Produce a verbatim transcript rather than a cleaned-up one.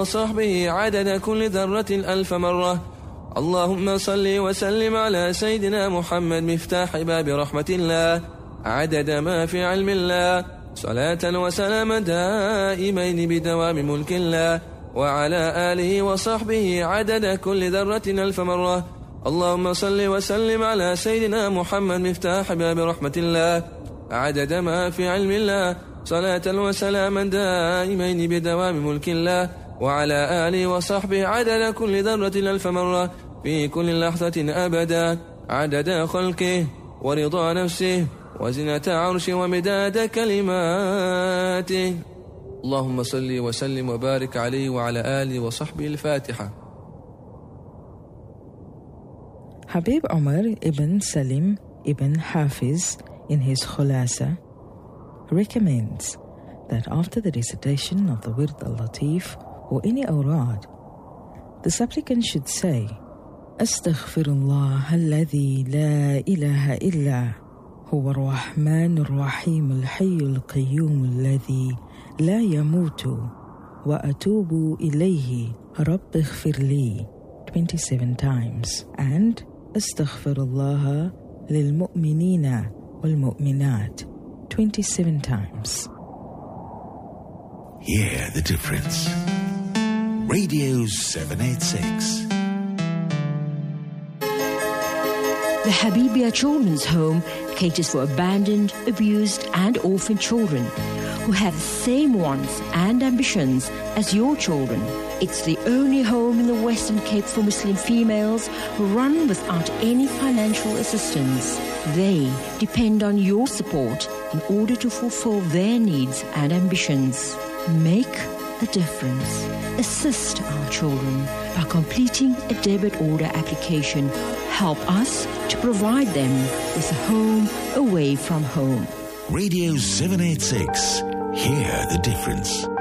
وصحبه عدد كل ذرة ألف مرة. اللهم صل وسلم على سيدنا محمد مفتاح باب رحمة الله عدد ما في علم الله، صلاة وسلام دائمين بدوام ملك الله، وعلى آله وصحبه عدد كل ذرة ألف مرة. اللهم صل وسلم على سيدنا محمد مفتاح باب رحمة الله عدد ما في علم الله، صلاة وسلاما دائمين بدوام ملك الله، وعلى آله وصحبه عدد كل ذرة ألف مرة في كل لحظة أبدا، عدد خلقه ورضا نفسه وزنة عرش ومداد كلماته. اللهم صل وسلم وبارك عليه وعلى آله وصحبه. الفاتحة. Habib Omar ibn Salim ibn Hafiz, in his Khulasa, recommends that after the recitation of the Wird al-Latif or any awrad, the supplicant should say, Astaghfirullah alladhi la ilaha illa huwa ar-Rahman ar-Rahim al-Hayy al-Qayyum alladhi la yamutu wa atubu ilayhi rabbi ighfir li twenty-seven times, and Astaghfirullah lil mu'minina wal mu'minat twenty-seven times. Hear the difference. Radio seven eighty-six. The Habibia Children's Home caters for abandoned, abused and orphaned children who have the same wants and ambitions as your children. It's the only home in the Western Cape for Muslim females who run without any financial assistance. They depend on your support in order to fulfill their needs and ambitions. Make a difference. Assist our children by completing a debit order application. Help us to provide them with a home away from home. Radio seven eighty-six. Hear the difference.